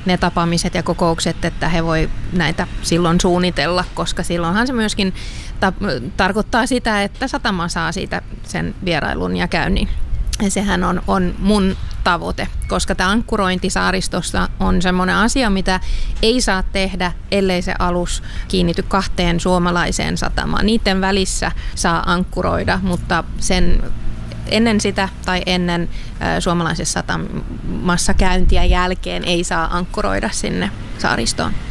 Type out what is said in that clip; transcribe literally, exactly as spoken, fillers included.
ne tapaamiset ja kokoukset, että he voi näitä silloin suunnitella, koska silloinhan se myöskin ta- tarkoittaa sitä, että satama saa siitä sen vierailun ja käynnin. Ja sehän on, on mun tavoite, koska tämä ankkurointi saaristossa on semmoinen asia, mitä ei saa tehdä, ellei se alus kiinnity kahteen suomalaiseen satamaan. Niiden välissä saa ankkuroida, mutta sen ennen sitä tai ennen suomalaisessa satamassa käyntiä jälkeen ei saa ankkuroida sinne saaristoon.